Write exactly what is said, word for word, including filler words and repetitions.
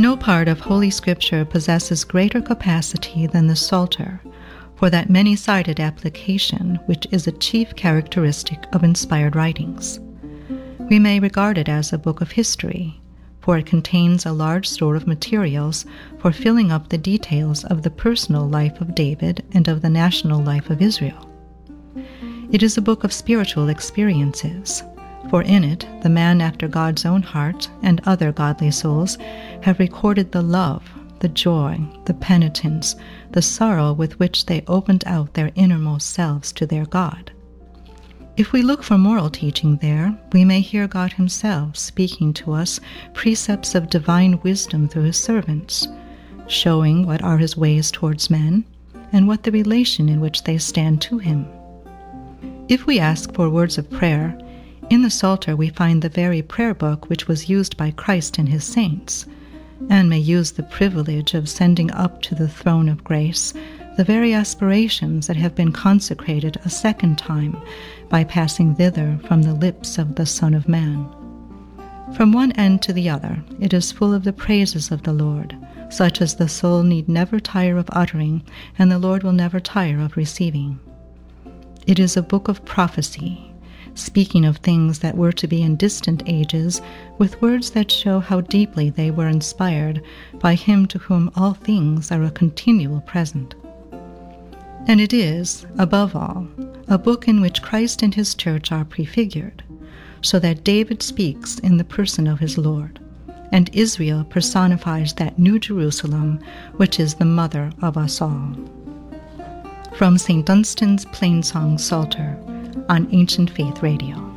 No part of Holy Scripture possesses greater capacity than the Psalter for that many-sided application which is a chief characteristic of inspired writings. We may regard it as a book of history, for it contains a large store of materials for filling up the details of the personal life of David and of the national life of Israel. It is a book of spiritual experiences, for in it the man after God's own heart and other godly souls have recorded the love, the joy, the penitence, the sorrow with which they opened out their innermost selves to their God. If we look for moral teaching there, we may hear God himself speaking to us precepts of divine wisdom through his servants, showing what are his ways towards men and what the relation in which they stand to him. If we ask for words of prayer, in the Psalter we find the very prayer book which was used by Christ and his saints, and may use the privilege of sending up to the throne of grace the very aspirations that have been consecrated a second time by passing thither from the lips of the Son of Man. From one end to the other, it is full of the praises of the Lord, such as the soul need never tire of uttering, and the Lord will never tire of receiving. It is a book of prophecy, speaking of things that were to be in distant ages, with words that show how deeply they were inspired by him to whom all things are a continual present. And it is, above all, a book in which Christ and his church are prefigured, so that David speaks in the person of his Lord, and Israel personifies that New Jerusalem which is the mother of us all. From Saint Dunstan's Plainsong Psalter on Ancient Faith Radio.